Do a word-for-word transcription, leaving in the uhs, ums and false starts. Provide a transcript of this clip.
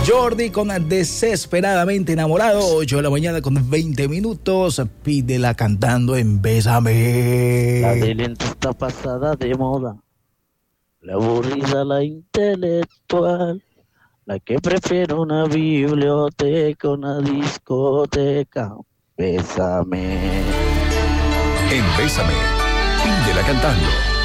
Jordi con Desesperadamente Enamorado, ocho de la mañana con veinte minutos. Pídela cantando en Bésame. La de lenta está pasada de moda, la aburrida, la intelectual, la que prefiere una biblioteca, una discoteca. Bésame. En Bésame, pídela cantando.